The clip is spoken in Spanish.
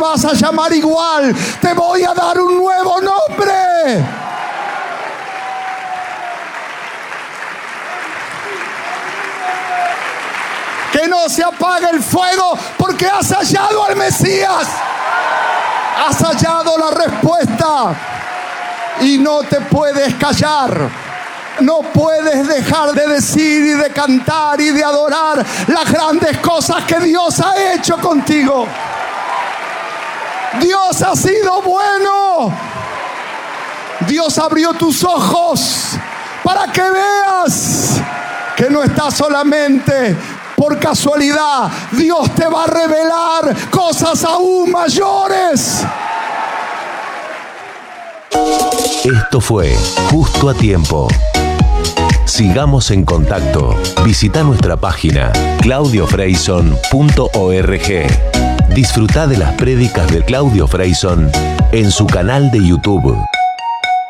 vas a llamar igual. Te voy a dar un nuevo nombre. Que no se apague el fuego, porque has hallado al Mesías. Has hallado la respuesta y no te puedes callar. No puedes dejar de decir y de cantar y de adorar las grandes cosas que Dios ha hecho contigo. Dios ha sido bueno. Dios abrió tus ojos para que veas que no estás solamente por casualidad. Dios te va a revelar cosas aún mayores. Esto fue Justo a Tiempo. Sigamos en contacto. Visita nuestra página claudiofreyson.org. Disfruta de las prédicas de Claudio Freyson en su canal de YouTube.